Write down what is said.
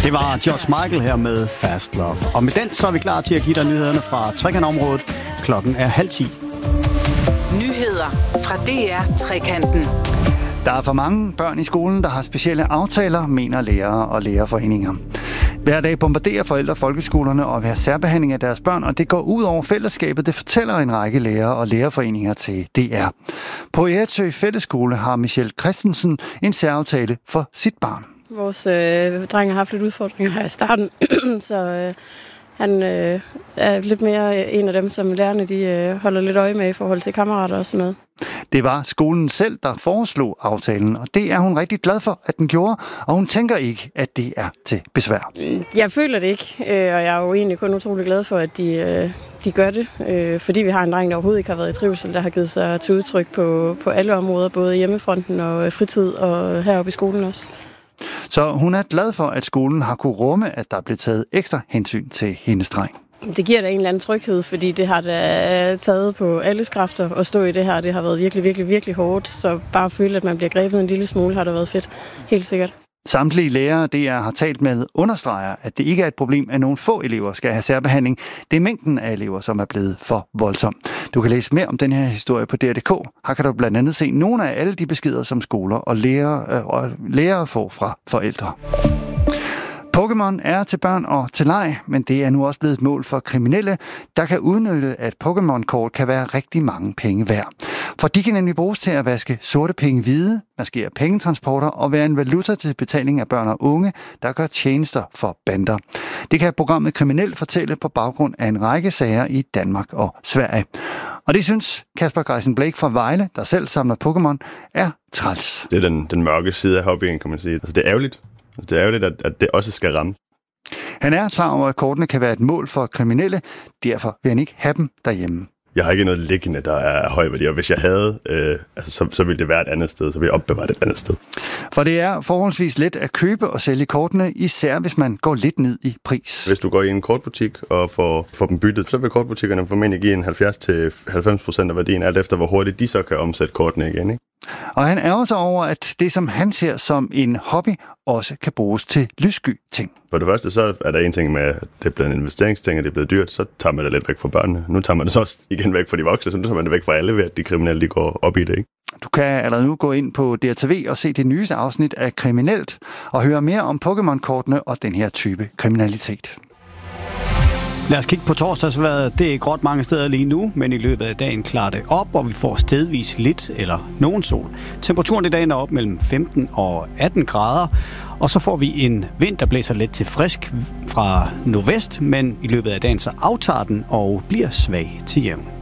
Det var George Michael her med Fast Love. Og med den så er vi klar til at give dig nyhederne fra Trekantområdet. Klokken er 9:30. Nyheder fra DR Trekanten. Der er for mange børn i skolen, der har specielle aftaler, mener lærere og lærerforeninger. Hver dag bombarderer forældre folkeskolerne og vil have særbehandling af deres børn, og det går ud over fællesskabet, det fortæller en række lærere og lærerforeninger til DR. På Eretsø Fællesskole har Michelle Christensen en særaftale for sit barn. Vores dreng har haft lidt udfordringer her i starten, så han er lidt mere en af dem, som lærerne de holder lidt øje med i forhold til kammerater og sådan noget. Det var skolen selv, der foreslog aftalen, og det er hun rigtig glad for, at den gjorde, og hun tænker ikke, at det er til besvær. Jeg føler det ikke, og jeg er jo egentlig kun utrolig glad for, at de gør det, fordi vi har en dreng, der overhovedet ikke har været i trivsel, der har givet sig til udtryk på alle områder, både hjemmefronten og fritid og heroppe i skolen også. Så hun er glad for, at skolen har kunne rumme, at der blev taget ekstra hensyn til hendes dreng. Det giver da en eller anden tryghed, fordi det har da taget på alles kræfter at stå i det her. Det har været virkelig, virkelig, virkelig hårdt, så bare at føle, at man bliver grebet en lille smule, har da været fedt. Helt sikkert. Samtlige lærere, DR har talt med, understreger, at det ikke er et problem, at nogle få elever skal have særbehandling. Det er mængden af elever, som er blevet for voldsom. Du kan læse mere om den her historie på DR.dk. Her kan du blandt andet se nogle af alle de beskeder, som skoler og lærere får fra forældre. Pokémon er til børn og til leg, men det er nu også blevet et mål for kriminelle, der kan udnytte, at Pokémon-kort kan være rigtig mange penge værd. For de kan nemlig bruges til at vaske sorte penge hvide, maskere pengetransporter og være en valuta til betaling af børn og unge, der gør tjenester for bander. Det kan programmet Kriminelt fortælle på baggrund af en række sager i Danmark og Sverige. Og det synes Kasper Greisen Blake fra Vejle, der selv samler Pokémon, er træls. Det er den mørke side af hobbyen, kan man sige. Altså, det er ærgerligt. Det er ærgerligt, at det også skal ramme. Han er klar over, at kortene kan være et mål for kriminelle, derfor vil han ikke have dem derhjemme. Jeg har ikke noget liggende, der er høj værdi, og hvis jeg havde, så ville det være et andet sted, så ville jeg opbevare det et andet sted. For det er forholdsvis let at købe og sælge kortene, især hvis man går lidt ned i pris. Hvis du går i en kortbutik og får dem byttet, så vil kortbutikkerne formentlig give en 70-90% af værdien, alt efter hvor hurtigt de så kan omsætte kortene igen, ikke? Og han ærger sig over, at det, som han ser som en hobby, også kan bruges til lyssky ting. For det første, så er der en ting med, at det er blevet en investeringsting, og det er blevet dyrt, så tager man det lidt væk fra børnene. Nu tager man det så også igen væk fra de voksne, så nu tager man det væk fra alle ved, at de kriminelle de går op i det, ikke? Du kan allerede nu gå ind på DRTV og se det nyeste afsnit af Kriminelt, og høre mere om Pokémon-kortene og den her type kriminalitet. Lad os kigge på torsdagsvejret. Det er gråt mange steder lige nu, men i løbet af dagen klarer det op, og vi får stedvis lidt eller nogen sol. Temperaturen i dagen er op mellem 15 og 18 grader, og så får vi en vind, der blæser lidt til frisk fra nordvest, men i løbet af dagen så aftager den og bliver svag til jævn.